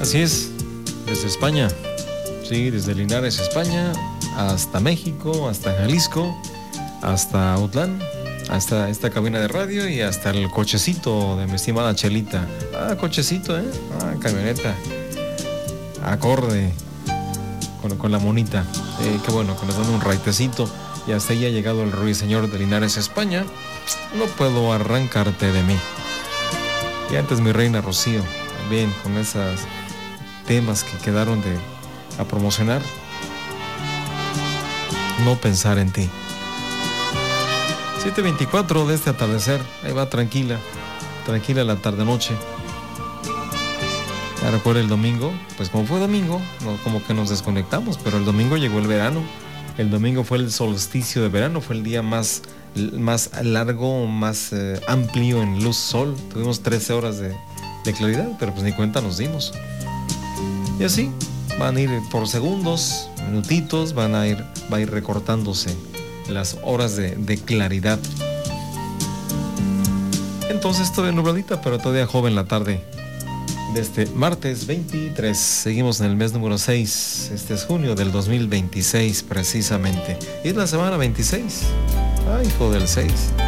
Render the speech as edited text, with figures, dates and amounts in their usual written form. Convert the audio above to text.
Así es, desde España, sí, desde Linares, España, hasta México, hasta Jalisco, hasta Autlán, hasta esta cabina de radio y hasta el cochecito de mi estimada Chelita. Ah, cochecito, camioneta, acorde con la monita. Qué bueno, que nos dan un raitecito. Y hasta ahí ha llegado el ruiseñor de Linares, España. No puedo arrancarte de mí. Y antes mi reina Rocío, también con esos temas que quedaron a promocionar. No pensar en ti. 7:24 de este atardecer. Ahí va tranquila la tarde-noche. Ya recuerda el domingo, pues como fue domingo, como que nos desconectamos, pero el domingo llegó el verano. El domingo fue el solsticio de verano, fue el día más largo, más amplio en luz sol. Tuvimos 13 horas de claridad, pero pues ni cuenta nos dimos. Y así van a ir por segundos, minutitos, va a ir recortándose las horas de claridad. Entonces todavía nubladita, pero todavía joven la tarde de este martes 23. Seguimos en el mes número 6. Este es junio del 2026 precisamente. Y es la semana 26. Ay, hijo del 6.